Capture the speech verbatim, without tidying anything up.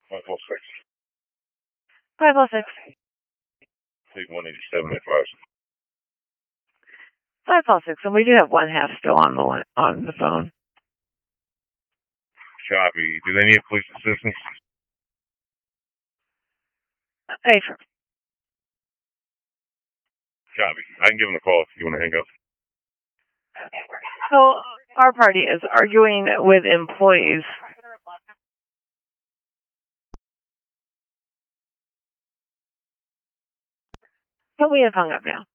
five oh six. five oh six. Take one eighty-seven at five. five oh six, and we do have one half still on the line, on the phone. Copy. Do they need police assistance? Hey, for Copy. I can give them a call if you want to hang up. So our party is arguing with employees. But we have hung up now.